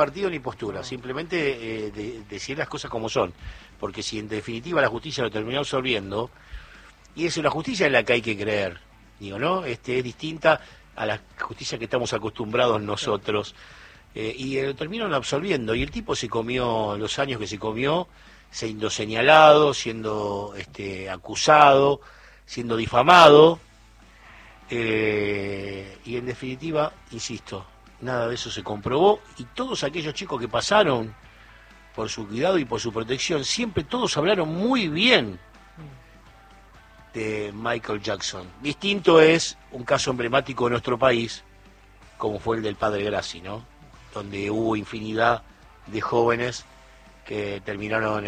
partido ni postura, simplemente decir las cosas como son, porque si en definitiva la justicia lo terminó absorbiendo, y eso, la justicia es la que hay que creer, digo, ¿no? Es distinta a la justicia que estamos acostumbrados nosotros, y lo terminaron absorbiendo, y el tipo se comió los años que se comió, siendo señalado, siendo acusado, siendo difamado, y en definitiva, insisto, nada de eso se comprobó, y todos aquellos chicos que pasaron por su cuidado y por su protección, siempre todos hablaron muy bien de Michael Jackson. Distinto es un caso emblemático de nuestro país, como fue el del padre Grassi, ¿no? Donde hubo infinidad de jóvenes que terminaron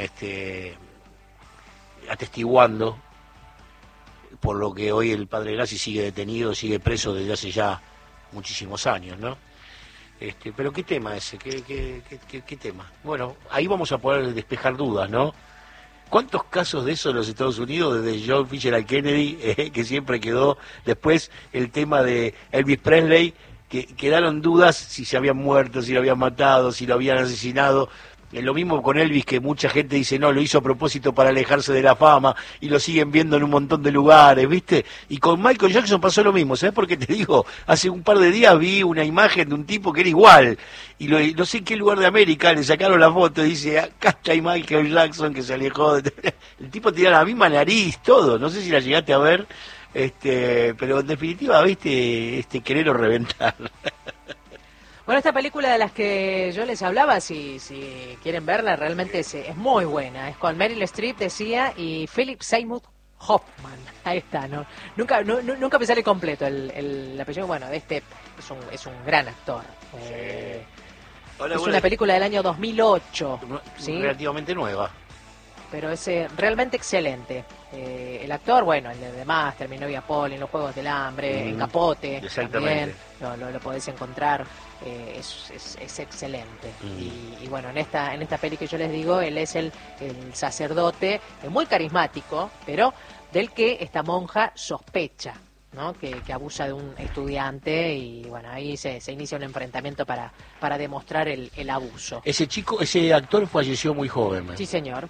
atestiguando, por lo que hoy el padre Grassi sigue detenido, sigue preso desde hace ya muchísimos años, ¿no? Pero ¿qué tema ese? ¿Qué tema? Bueno, ahí vamos a poder despejar dudas, ¿no? ¿Cuántos casos de eso en los Estados Unidos, desde John Fitzgerald Kennedy, que siempre quedó, después el tema de Elvis Presley, que quedaron dudas si se habían muerto, si lo habían matado, si lo habían asesinado? Lo mismo con Elvis, que mucha gente dice, no, lo hizo a propósito para alejarse de la fama, y lo siguen viendo en un montón de lugares, ¿viste? Y con Michael Jackson pasó lo mismo, ¿sabes por qué te digo? Hace un par de días vi una imagen de un tipo que era igual, y no sé en qué lugar de América le sacaron la foto, y dice, acá está Michael Jackson, que se alejó. El tipo tenía la misma nariz, todo, no sé si la llegaste a ver, pero en definitiva, ¿viste? Querer o reventar. Bueno, esta película de las que yo les hablaba, si quieren verla, realmente es muy buena. Es con Meryl Streep, decía, y Philip Seymour Hoffman. Ahí está, ¿no? Nunca me sale completo el apellido. Bueno, es un gran actor. Es una película del año 2008. ¿sí? Relativamente nueva. Pero es realmente excelente. El actor, bueno, el de The Master, Mi novia Polly, en Los Juegos del Hambre, en Capote, también lo podéis encontrar. Es excelente. Y bueno, en esta peli que yo les digo, él es el sacerdote, muy carismático, pero del que esta monja sospecha, ¿no? Que abusa de un estudiante, y bueno, ahí se inicia un enfrentamiento para demostrar el abuso. Ese actor falleció muy joven, ¿no? Sí, señor.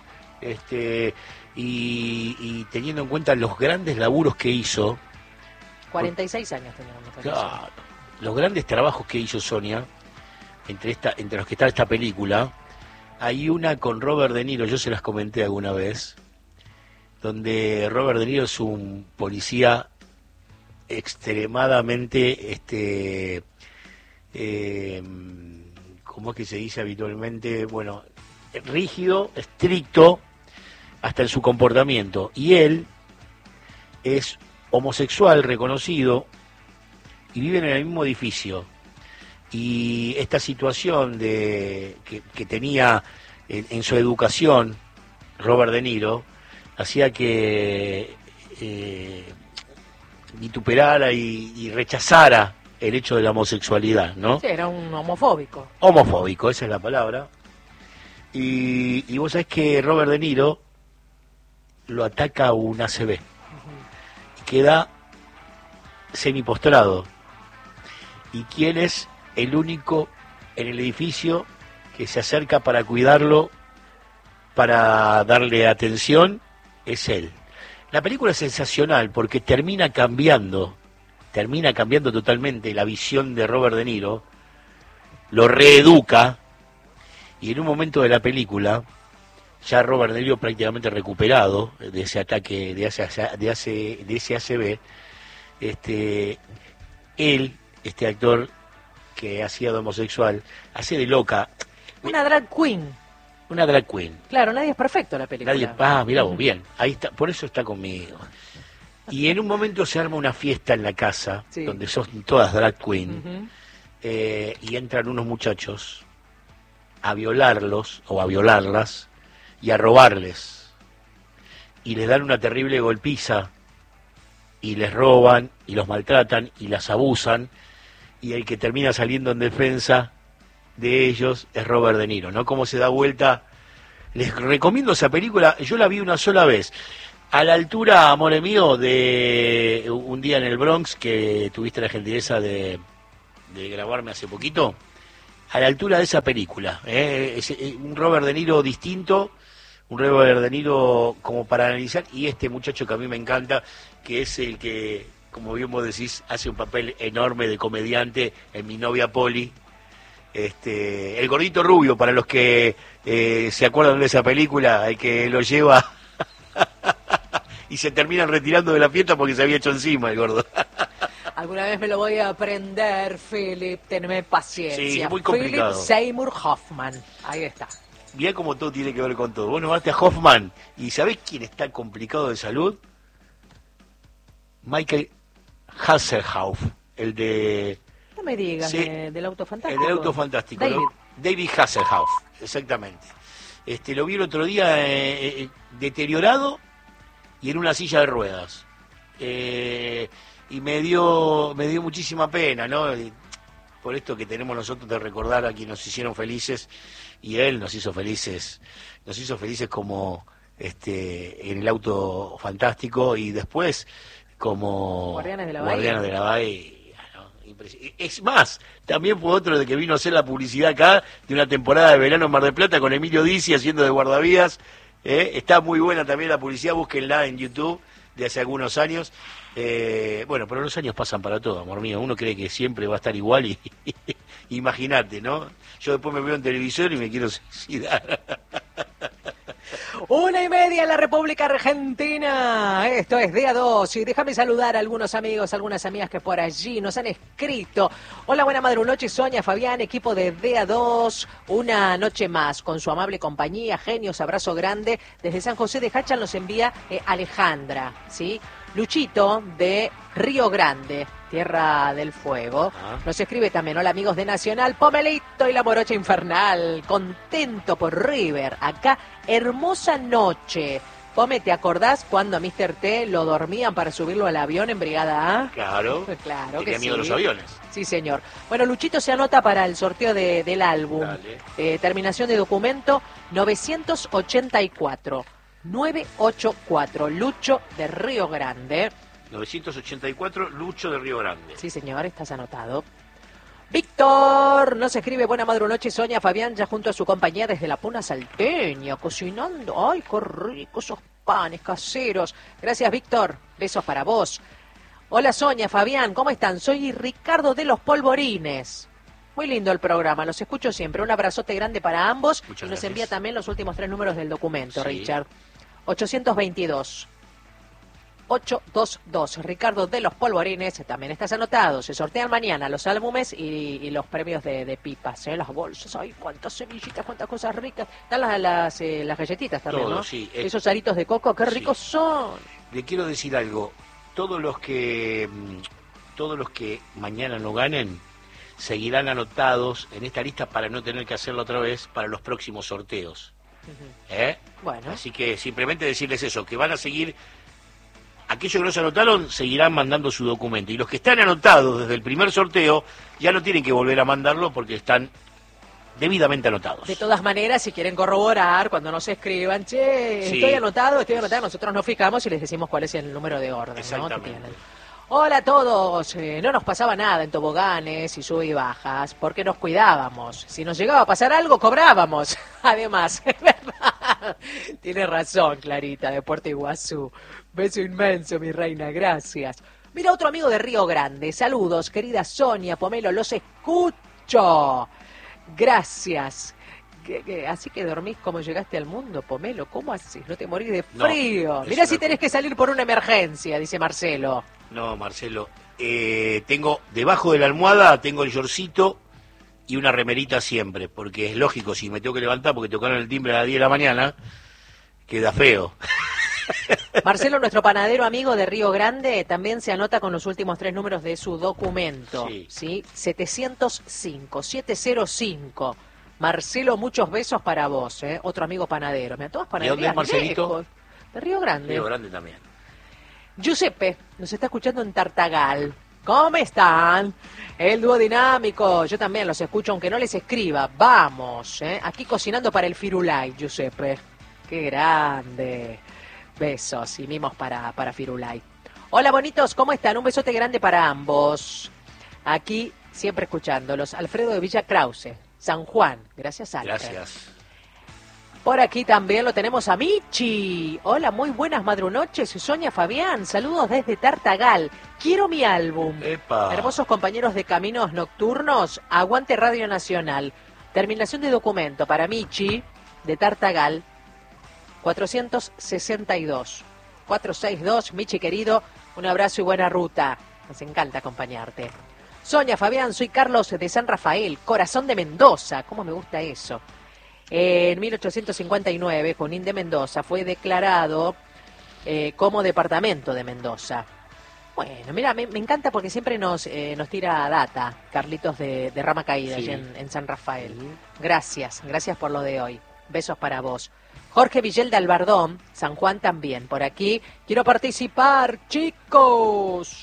Y teniendo en cuenta los grandes laburos que hizo, 46 años tenía. Claro, los grandes trabajos que hizo Sonia, entre los que está esta película, hay una con Robert De Niro, yo se las comenté alguna vez, donde Robert De Niro es un policía extremadamente, ¿cómo es que se dice habitualmente? Bueno, rígido, estricto, hasta en su comportamiento, y él es homosexual reconocido y viven en el mismo edificio, y esta situación que tenía en su educación Robert De Niro hacía que vituperara y rechazara el hecho de la homosexualidad, ¿no? Sí, era un homofóbico. Homofóbico, esa es la palabra. Y vos sabés que Robert De Niro lo ataca un ACV y queda semipostrado. ¿Y quién es el único en el edificio que se acerca para cuidarlo, para darle atención? Es él. La película es sensacional porque termina cambiando totalmente la visión de Robert De Niro, lo reeduca, y en un momento de la película, ya Robert De Niro prácticamente recuperado de ese ataque, de ese ACV, él, este actor que hacía de homosexual, hace de loca. Una drag queen. Una drag queen. Claro, nadie es perfecto en la película. Mirá vos, bien, ahí está, por eso está conmigo. Y en un momento se arma una fiesta en la casa, sí, donde son todas drag queen, y entran unos muchachos a violarlos o a violarlas y a robarles, y les dan una terrible golpiza y les roban y los maltratan y las abusan, y el que termina saliendo en defensa de ellos es Robert De Niro, ¿no? Cómo se da vuelta. Les recomiendo esa película, yo la vi una sola vez, a la altura, amore mío, de Un día en el Bronx, que tuviste la gentileza de grabarme hace poquito. a la altura de esa película. Es un Robert De Niro distinto, un Robert De Niro como para analizar, y este muchacho que a mí me encanta, que es el que, como bien vos decís, hace un papel enorme de comediante en Mi novia Polly. El gordito rubio, para los que se acuerdan de esa película, el que lo lleva y se terminan retirando de la fiesta porque se había hecho encima el gordo. Alguna vez me lo voy a aprender, Philip, tenme paciencia. Sí, es muy complicado. Philip Seymour Hoffman, ahí está. Mirá cómo todo tiene que ver con todo. Vos nombraste a Hoffman, ¿y sabés quién está complicado de salud? Michael Hasselhoff, el de... No me digas, sí, del Auto Fantástico. El del Auto Fantástico. David Hasselhoff, exactamente. Lo vi el otro día deteriorado y en una silla de ruedas. Y me dio muchísima pena, ¿no? Por esto que tenemos nosotros de recordar a quienes nos hicieron felices, y él nos hizo felices como en el Auto Fantástico, y después como Guardianes de la Bahía. Es más, también fue otro de que vino a hacer la publicidad acá de una temporada de verano en Mar del Plata con Emilio Dizzi haciendo de guardavías. Está muy buena también la publicidad, búsquenla en YouTube, de hace algunos años. Bueno, pero los años pasan para todo, amor mío. Uno cree que siempre va a estar igual y imagínate, ¿no? Yo después me veo en televisor y me quiero suicidar. 1:30 en la República Argentina. Esto es Día 2 y déjame saludar a algunos amigos, algunas amigas que por allí nos han escrito. Hola, buena madrunoche, Sonia, Fabián, equipo de Día 2. Una noche más con su amable compañía. Genios, abrazo grande. Desde San José de Hachal nos envía Alejandra, ¿sí? Luchito de Río Grande, Tierra del Fuego. Nos escribe también: hola amigos de Nacional, Pomelito y la Morocha Infernal, contento por River, acá hermosa noche. Pome, ¿te acordás cuando a Mr. T lo dormían para subirlo al avión en Brigada A? Claro, claro que tenía miedo sí. de los aviones. Sí, señor. Bueno, Luchito se anota para el sorteo del álbum. Terminación de documento 984. 984, Lucho de Río Grande. 984, Lucho de Río Grande. Sí, señor, estás anotado. Víctor nos escribe: buena madrunoche, Sonia, Fabián, ya junto a su compañía desde la Puna Salteña, cocinando. ¡Ay, qué rico esos panes caseros! Gracias, Víctor. Besos para vos. Hola, Sonia, Fabián, ¿cómo están? Soy Ricardo de los Polvorines. Muy lindo el programa, los escucho siempre. Un abrazote grande para ambos. Muchas y nos gracias. Envía también los últimos 3 números del documento, Sí. Richard. 822. 822, Ricardo de los Polvorines, también estás anotado. Se sortean mañana los álbumes y los premios de pipas, las bolsas. Ay, cuántas semillitas, cuántas cosas ricas. Están las galletitas también, todo, ¿no? Sí. Esos aritos de coco, qué ricos son. Le quiero decir algo. Todos los que mañana no ganen seguirán anotados en esta lista para no tener que hacerlo otra vez para los próximos sorteos. Bueno. Así que simplemente decirles eso, que van a seguir. Aquellos que no se anotaron seguirán mandando su documento, y los que están anotados desde el primer sorteo ya no tienen que volver a mandarlo porque están debidamente anotados. De todas maneras, si quieren corroborar, cuando nos escriban, che, Sí. estoy anotado, nosotros nos fijamos y les decimos cuál es el número de orden, ¿no? Exactamente. Que tienen. Hola a todos, no nos pasaba nada en toboganes y sub y bajas, porque nos cuidábamos. Si nos llegaba a pasar algo, cobrábamos. Además, es verdad. Tiene razón, Clarita, de Puerto Iguazú. Beso inmenso, mi reina, gracias. Mira, otro amigo de Río Grande. Saludos, querida Sonia, Pomelo, los escucho. Gracias. Así que dormís como llegaste al mundo, Pomelo. ¿Cómo así? ¿No te morís de frío? No, Mirá si tenés que salir por una emergencia, dice Marcelo. No, Marcelo. Tengo debajo de la almohada, tengo el shortcito y una remerita siempre, porque es lógico, si me tengo que levantar porque tocaron el timbre a las 10 de la mañana, queda feo. Marcelo, nuestro panadero amigo de Río Grande, también se anota con los últimos 3 números de su documento. Sí. 705. Marcelo, muchos besos para vos, otro amigo panadero. Mira, todos panaderías. ¿De dónde es Marcelito? Lejos. De Río Grande. Río Grande también. Giuseppe nos está escuchando en Tartagal. ¿Cómo están? El dúo dinámico, yo también los escucho, aunque no les escriba. Vamos, aquí cocinando para el Firulai, Giuseppe. Qué grande. Besos y mimos para Firulai. Hola, bonitos, ¿cómo están? Un besote grande para ambos. Aquí, siempre escuchándolos. Alfredo de Villa Krause. San Juan. Gracias, Alfred. Gracias. Por aquí también lo tenemos a Michi. Hola, muy buenas madrunoches. Sonia Fabián, saludos desde Tartagal. Quiero mi álbum. Epa. Hermosos compañeros de Caminos Nocturnos, aguante Radio Nacional. Terminación de documento para Michi, de Tartagal, 462. 462, Michi querido, un abrazo y buena ruta. Nos encanta acompañarte. Sonia Fabián, soy Carlos de San Rafael, corazón de Mendoza. ¿Cómo me gusta eso? En 1859, Junín de Mendoza fue declarado como departamento de Mendoza. Bueno, mira, me encanta porque siempre nos tira data, Carlitos de Rama Caída, Sí. allí en San Rafael. Gracias por lo de hoy. Besos para vos. Jorge Villel de Albardón, San Juan también, por aquí. Quiero participar, chicos.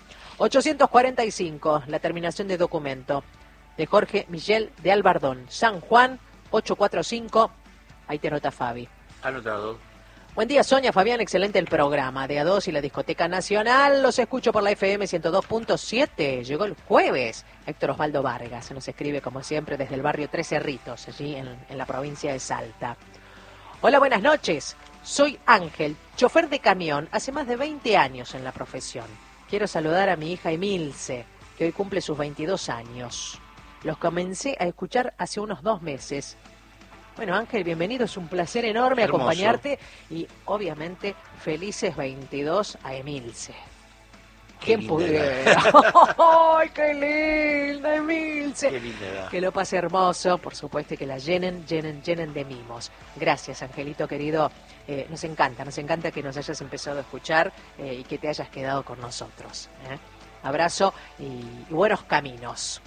845, la terminación de documento de Jorge Villel de Albardón, San Juan, 845, ahí te nota Fabi. Anotado. Buen día, Sonia, Fabián, excelente el programa de A2 y la Discoteca Nacional. Los escucho por la FM 102.7. Llegó el jueves. Héctor Osvaldo Vargas se nos escribe, como siempre, desde el barrio Tres Cerritos, allí en la provincia de Salta. Hola, buenas noches. Soy Ángel, chofer de camión, hace más de 20 años en la profesión. Quiero saludar a mi hija Emilce, que hoy cumple sus 22 años. Los comencé a escuchar hace unos 2 meses. Bueno, Ángel, bienvenido, es un placer enorme Hermoso. acompañarte y obviamente felices 22 a Emilce. Qué ¿Quién linda pudiera? ¡Ay, qué linda, Emilce! Qué linda edad. Que lo pase hermoso, por supuesto, y que la llenen de mimos. Gracias, Angelito querido. Nos encanta que nos hayas empezado a escuchar y que te hayas quedado con nosotros. Abrazo y buenos caminos.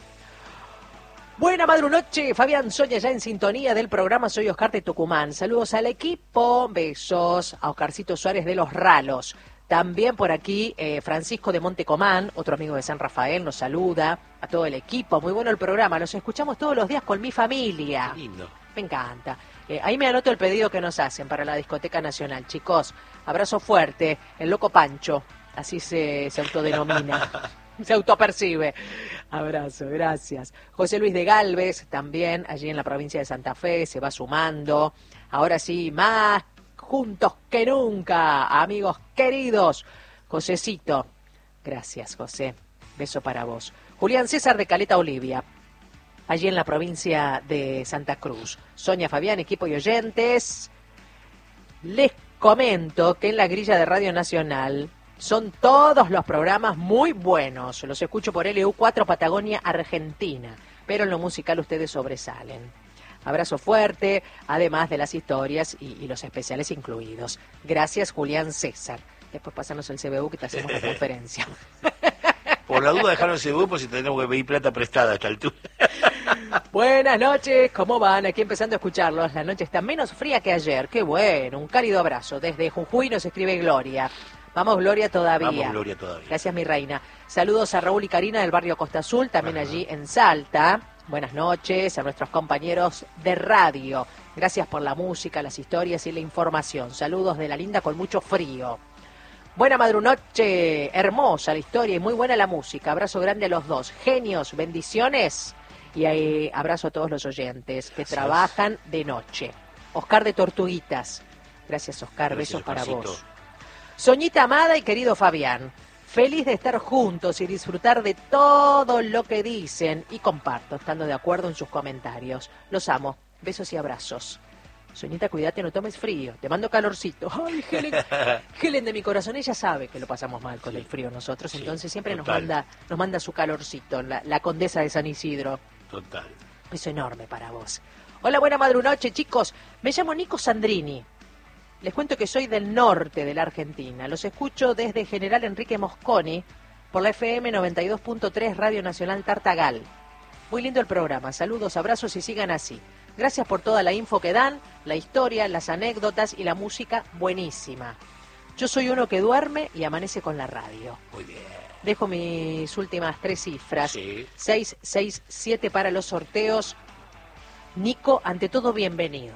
Buena madrunoche, Fabián Soña ya en sintonía del programa. Soy Oscar de Tucumán. Saludos al equipo, besos a Oscarcito Suárez de Los Ralos. También por aquí Francisco de Montecomán, otro amigo de San Rafael, nos saluda. A todo el equipo, muy bueno el programa. Los escuchamos todos los días con mi familia. Qué lindo. Me encanta. Ahí me anoto el pedido que nos hacen para la Discoteca Nacional. Chicos, abrazo fuerte. El Loco Pancho, así se autodenomina. Se autopercibe. Abrazo, gracias. José Luis de Galvez, también allí en la provincia de Santa Fe, se va sumando. Ahora sí, más juntos que nunca, amigos queridos. Josecito, gracias, José. Beso para vos. Julián César de Caleta Olivia, allí en la provincia de Santa Cruz. Sonia Fabián, equipo y oyentes. Les comento que en la grilla de Radio Nacional son todos los programas muy buenos. Los escucho por LU4 Patagonia, Argentina. Pero en lo musical ustedes sobresalen. Abrazo fuerte, además de las historias y los especiales incluidos. Gracias, Julián César. Después pasarnos el CBU que te hacemos la conferencia. Por la duda dejaron ese grupo si tenemos que pedir plata prestada a esta altura. Buenas noches, ¿cómo van? Aquí empezando a escucharlos. La noche está menos fría que ayer. Qué bueno, un cálido abrazo. Desde Jujuy nos escribe Gloria. Vamos, Gloria, todavía. Vamos, Gloria, todavía. Gracias, mi reina. Saludos a Raúl y Karina del barrio Costa Azul, también allí en Salta. Buenas noches a nuestros compañeros de radio. Gracias por la música, las historias y la información. Saludos de la linda con mucho frío. Buena madrunoche, hermosa la historia y muy buena la música. Abrazo grande a los dos. Genios, bendiciones. Y ahí, abrazo a todos los oyentes que trabajan de noche. Oscar de Tortuguitas. Gracias, Oscar. Gracias, besos para Oscarcito. vos. Soñita amada y querido Fabián, feliz de estar juntos y disfrutar de todo lo que dicen y comparto, estando de acuerdo en sus comentarios. Los amo. Besos y abrazos. Soñita, cuídate, no tomes frío. Te mando calorcito. Ay, Helen de mi corazón, ella sabe que lo pasamos mal con el frío nosotros, Sí, entonces siempre nos total. manda su calorcito, la condesa de San Isidro. Total. Beso enorme para vos. Hola, buena madrunoche, chicos. Me llamo Nico Sandrini. Les cuento que soy del norte de la Argentina. Los escucho desde General Enrique Mosconi por la FM 92.3 Radio Nacional Tartagal. Muy lindo el programa. Saludos, abrazos y sigan así. Gracias por toda la info que dan, la historia, las anécdotas y la música buenísima. Yo soy uno que duerme y amanece con la radio. Muy bien. Dejo mis últimas 3 cifras. Sí. 667 para los sorteos. Nico, ante todo, bienvenido.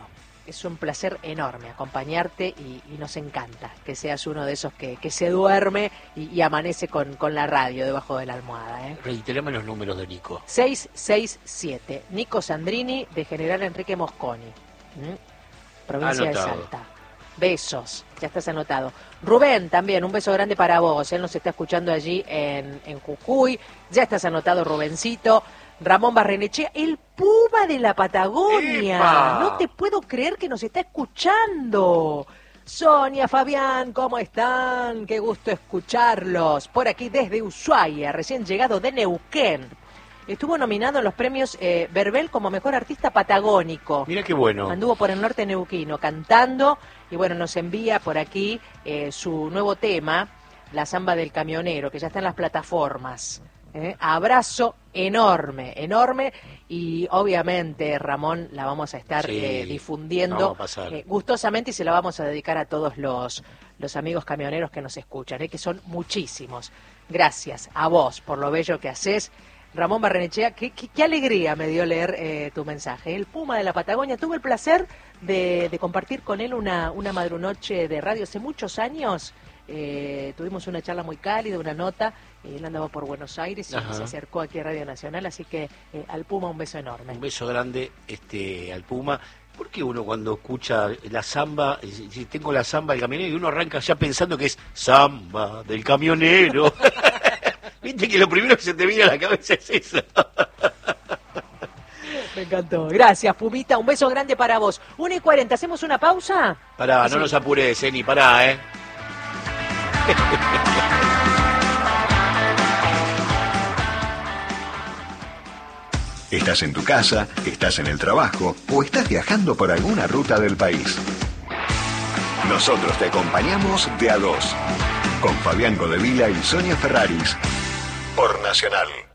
es un placer enorme acompañarte y nos encanta que seas uno de esos que se duerme y amanece con la radio debajo de la almohada. Reiterame los números de Nico. 667, Nico Sandrini, de General Enrique Mosconi, provincia de Salta. Besos, ya estás anotado. Rubén, también, un beso grande para vos. Él nos está escuchando allí en Jujuy. Ya estás anotado, Rubencito. Ramón Barrenechea, el Puma de la Patagonia. ¡Epa! No te puedo creer que nos está escuchando. Sonia, Fabián, ¿cómo están? Qué gusto escucharlos. Por aquí desde Ushuaia, recién llegado de Neuquén. Estuvo nominado en los premios Verbel como mejor artista patagónico. Mira qué bueno. Anduvo por el norte neuquino cantando y bueno, nos envía por aquí su nuevo tema, La Zamba del Camionero, que ya está en las plataformas. Abrazo enorme, enorme, y obviamente, Ramón, la vamos a estar difundiendo gustosamente, y se la vamos a dedicar a todos los amigos camioneros que nos escuchan, que son muchísimos. Gracias a vos por lo bello que haces. Ramón Barrenechea, qué alegría me dio leer tu mensaje. El Puma de la Patagonia, tuve el placer de compartir con él una madrunoche de radio hace muchos años. Tuvimos una charla muy cálida, una nota. Él andaba por Buenos Aires y se acercó aquí a Radio Nacional, así que al Puma un beso enorme. Un beso grande al Puma. ¿Por qué uno cuando escucha la samba, si tengo la samba del camionero, y uno arranca ya pensando que es samba del camionero? Viste que lo primero que se te viene a la cabeza es eso. Me encantó. Gracias, Pumita. Un beso grande para vos. 1:40, ¿hacemos una pausa? Pará, no nos apures, ni pará, ¿Estás en tu casa, estás en el trabajo o estás viajando por alguna ruta del país? Nosotros te acompañamos de a dos, con Fabián Godevila y Sonia Ferraris, por Nacional.